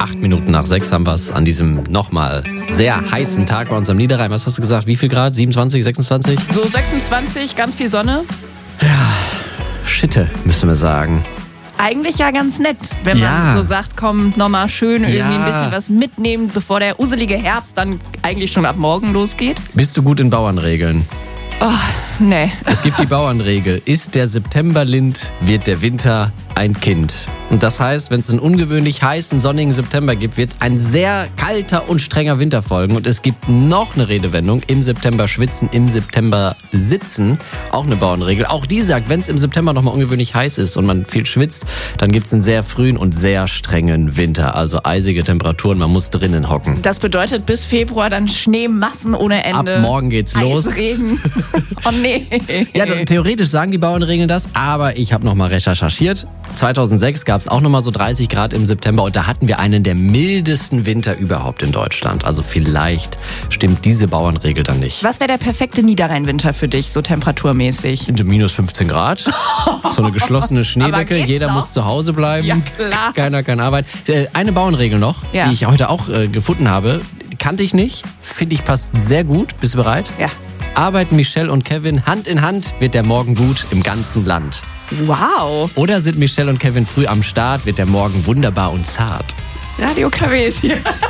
8 Minuten nach 6 haben wir es an diesem nochmal sehr heißen Tag bei uns am Niederrhein. Was hast du gesagt? Wie viel Grad? 27, 26? So 26, ganz viel Sonne. Schitte, müssen wir sagen. Eigentlich ja ganz nett, wenn man so sagt, komm, nochmal schön irgendwie ein bisschen was mitnehmen, bevor der uselige Herbst dann eigentlich schon ab morgen losgeht. Bist du gut in Bauernregeln? Oh, nee. Es gibt die Bauernregel. Ist der September Lind, wird der Winter ein Kind. Und das heißt, wenn es einen ungewöhnlich heißen, sonnigen September gibt, wird ein sehr kalter und strenger Winter folgen. Und es gibt noch eine Redewendung, im September schwitzen, im September sitzen. Auch eine Bauernregel. Auch die sagt, wenn es im September nochmal ungewöhnlich heiß ist und man viel schwitzt, dann gibt es einen sehr frühen und sehr strengen Winter. Also eisige Temperaturen, man muss drinnen hocken. Das bedeutet bis Februar dann Schneemassen ohne Ende. Ab morgen geht's los. Eisregen. Oh nee. Ja, theoretisch sagen die Bauernregeln das, aber ich habe nochmal recherchiert. 2006 gab es auch nochmal so 30 Grad im September und da hatten wir einen der mildesten Winter überhaupt in Deutschland. Also vielleicht stimmt diese Bauernregel dann nicht. Was wäre der perfekte Niederrheinwinter für dich, so temperaturmäßig? Minus 15 Grad, so eine geschlossene Schneedecke, jeder muss zu Hause bleiben, ja, klar. Keiner kann arbeiten. Eine Bauernregel noch, die ich heute auch gefunden habe, kannte ich nicht, finde ich passt sehr gut. Bist du bereit? Ja. Arbeiten Michelle und Kevin Hand in Hand, wird der Morgen gut im ganzen Land. Wow. Oder sind Michelle und Kevin früh am Start, wird der Morgen wunderbar und zart. Radio KW ist hier.